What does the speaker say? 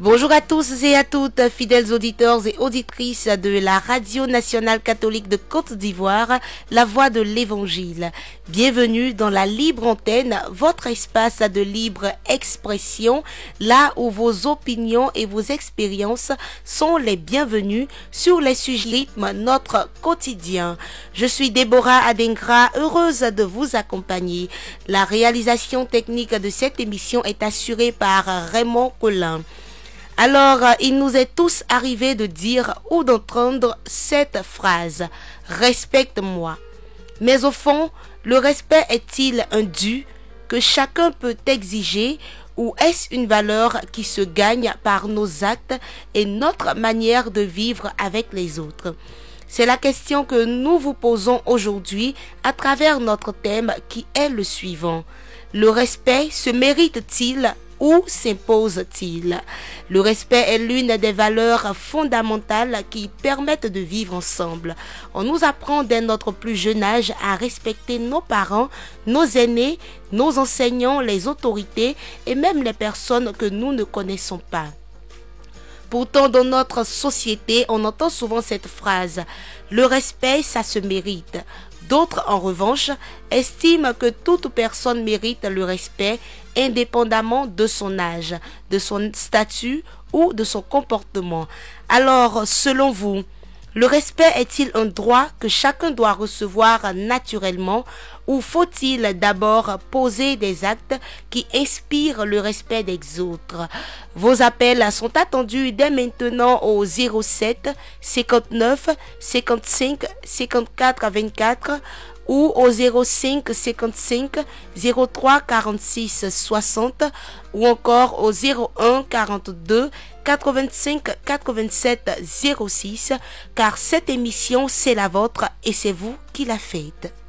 Bonjour à tous et à toutes, fidèles auditeurs et auditrices de la Radio nationale catholique de Côte d'Ivoire, la voix de l'Évangile. Bienvenue dans la libre antenne, votre espace de libre expression, là où vos opinions et vos expériences sont les bienvenues sur les sujets qui rythment notre quotidien. Je suis Déborah Adengra, heureuse de vous accompagner. La réalisation technique de cette émission est assurée par Raymond Collin. Alors, il nous est tous arrivé de dire ou d'entendre cette phrase « Respecte-moi ». Mais au fond, le respect est-il un dû que chacun peut exiger ou est-ce une valeur qui se gagne par nos actes et notre manière de vivre avec les autres ? C'est la question que nous vous posons aujourd'hui à travers notre thème qui est le suivant. Le respect se mérite-t-il ou s'impose-t-il? Le respect est l'une des valeurs fondamentales qui permettent de vivre ensemble. On nous apprend dès notre plus jeune âge à respecter nos parents, nos aînés, nos enseignants, les autorités et même les personnes que nous ne connaissons pas. Pourtant, dans notre société, on entend souvent cette phrase « Le respect, ça se mérite ». D'autres, en revanche, estiment que toute personne mérite le respect indépendamment de son âge, de son statut ou de son comportement. Alors, selon vous, le respect est-il un droit que chacun doit recevoir naturellement ou faut-il d'abord poser des actes qui inspirent le respect des autres? Vos appels sont attendus dès maintenant au 07 59 55 54 24 ou au 05 55 03 46 60 ou encore au 01 42 85 87 06 car cette émission c'est la vôtre et c'est vous qui la faites.